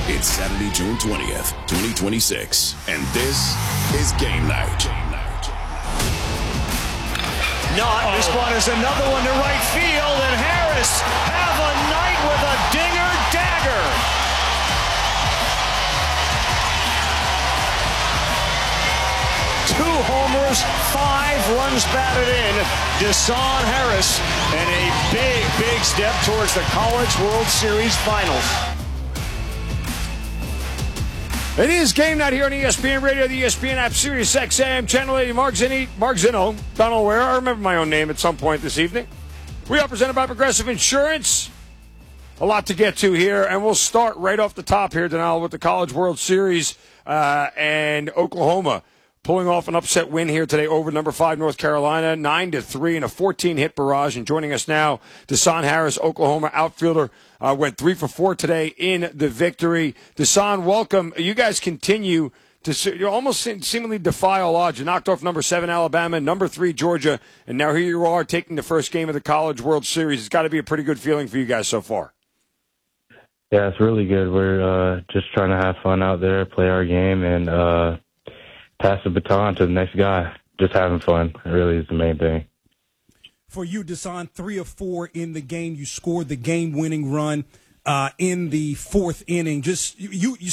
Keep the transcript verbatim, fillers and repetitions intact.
It's Saturday, June twentieth, twenty twenty-six, and this is Game Night. Not. Oh. This one is another one to right field, and Harris have a night with a dinger dagger. Two homers, five runs batted in. Deshaun Harris, and a big, big step towards the College World Series Finals. It is Game Night here on E S P N Radio, the E S P N app, Sirius X M, Channel eighty. Mark Zinni, Mark Zinno, Donald Ware. I remember my own name at some point this evening. We are presented by Progressive Insurance. A lot to get to here, and we'll start right off the top here, Donald, with the College World Series uh, and Oklahoma pulling off an upset win here today over number five North Carolina, nine to three in a fourteen-hit barrage. And joining us now, Deshaun Harris, Oklahoma outfielder, uh, went three for four today in the victory. Deshaun, welcome. You guys continue to you almost seemingly defy all odds. You knocked off number seven Alabama, number three Georgia, and now here you are taking the first game of the College World Series. It's got to be a pretty good feeling for you guys so far. Yeah, it's really good. We're uh, just trying to have fun out there, play our game, and uh, pass the baton to the next guy. Just having fun, it really is the main thing. For you, Deshaun, three of four in the game. You scored the game-winning run uh, in the fourth inning. Just you, you